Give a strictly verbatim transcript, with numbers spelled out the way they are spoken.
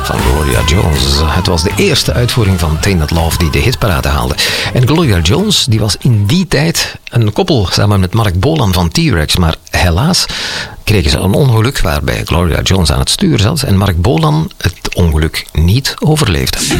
van Gloria Jones. Het was de eerste uitvoering van Tainted Love die de hitparade haalde. En Gloria Jones die was in die tijd een koppel samen met Mark Bolan van T-Rex. Maar helaas kregen ze een ongeluk waarbij Gloria Jones aan het stuur zat en Mark Bolan het ongeluk niet overleefde.